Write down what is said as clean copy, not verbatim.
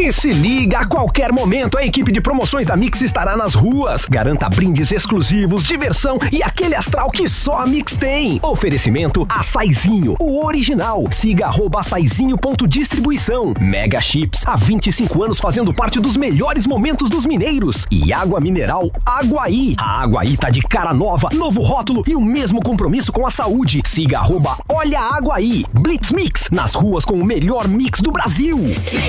E se liga, a qualquer momento a equipe de promoções da Mix estará nas ruas. Garanta brindes exclusivos, diversão e aquele astral que só a Mix tem. Oferecimento Açaizinho, o original. Siga @açaizinho.distribuição. Mega Chips, há 25 anos fazendo parte dos melhores momentos dos mineiros. E água mineral Aguaí. A Aguaí tá de cara nova, novo rótulo e o mesmo compromisso com a saúde. Siga @Olha Aguaí. Blitz Mix, nas ruas com o melhor mix do Brasil.